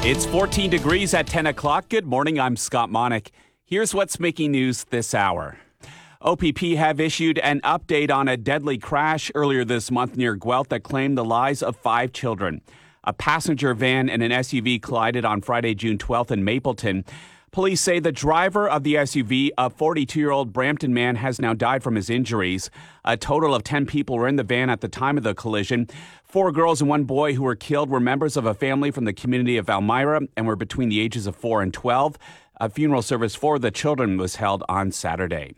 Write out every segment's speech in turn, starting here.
It's 14 degrees at 10 o'clock. Good morning, I'm Scott Monick. Here's what's making news this hour. OPP have issued an update on a deadly crash earlier this month near Guelph that claimed the lives of 5 children. A passenger van and an SUV collided on Friday, June 12th in Mapleton. Police say the driver of the SUV, a 42-year-old Brampton man, has now died from his injuries. A total of 10 people were in the van at the time of the collision. 4 girls and 1 boy who were killed were members of a family from the community of Elmira and were between the ages of 4 and 12. A funeral service for the children was held on Saturday.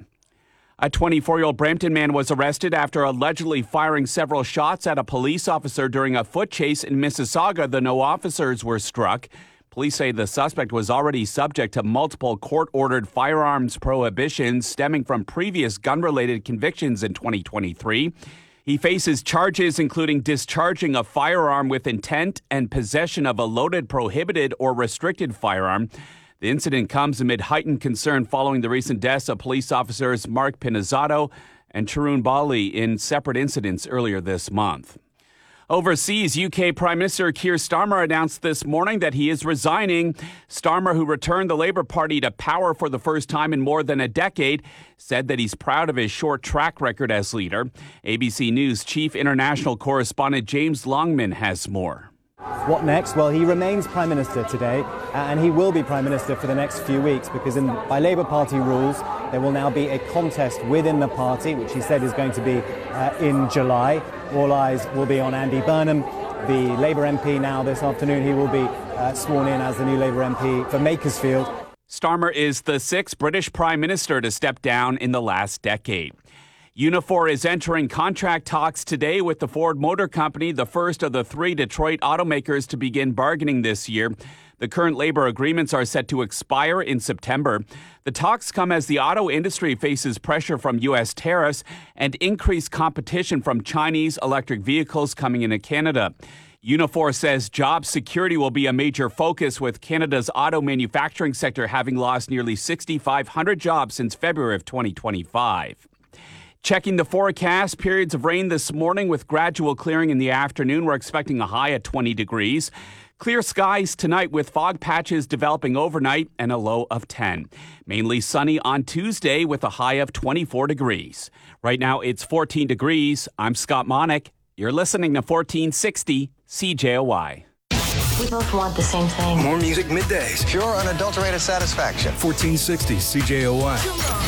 A 24-year-old Brampton man was arrested after allegedly firing several shots at a police officer during a foot chase in Mississauga. The no officers were struck. Police say the suspect was already subject to multiple court-ordered firearms prohibitions stemming from previous gun-related convictions in 2023. He faces charges including discharging a firearm with intent and possession of a loaded, prohibited, or restricted firearm. The incident comes amid heightened concern following the recent deaths of police officers Mark Pinizzato and Tarun Bali in separate incidents earlier this month. Overseas, UK Prime Minister Keir Starmer announced this morning that he is resigning. Starmer, who returned the Labour Party to power for the first time in more than a decade, said that he's proud of his short track record as leader. ABC News Chief International Correspondent James Longman has more. What next? Well, he remains Prime Minister today, and he will be Prime Minister for the next few weeks because by Labour Party rules, there will now be a contest within the party, which he said is going to be in July. All eyes will be on Andy Burnham, the Labour MP now this afternoon. He will be sworn in as the new Labour MP for Makersfield. Starmer is the 6th British Prime Minister to step down in the last decade. Unifor is entering contract talks today with the Ford Motor Company, the first of the 3 Detroit automakers to begin bargaining this year. The current labor agreements are set to expire in September. The talks come as the auto industry faces pressure from U.S. tariffs and increased competition from Chinese electric vehicles coming into Canada. Unifor says job security will be a major focus, with Canada's auto manufacturing sector having lost nearly 6,500 jobs since February of 2025. Checking the forecast, periods of rain this morning with gradual clearing in the afternoon. We're expecting a high at 20 degrees. Clear skies tonight with fog patches developing overnight and a low of 10. Mainly sunny on Tuesday with a high of 24 degrees. Right now it's 14 degrees. I'm Scott Monick. You're listening to 1460 CJOY. We both want the same thing. More music middays. Pure unadulterated satisfaction. 1460 CJOY.